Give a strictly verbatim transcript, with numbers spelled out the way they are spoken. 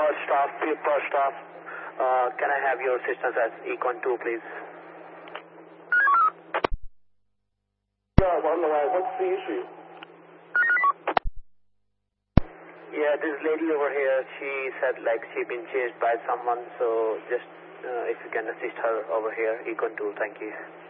first staff, first staff. Uh, can I have your assistance as Econ two, please? Yeah, on the line. What's the issue? Yeah, this lady over here, she said like she been chased by someone, so just uh, if you can assist her over here, Econ two, thank you.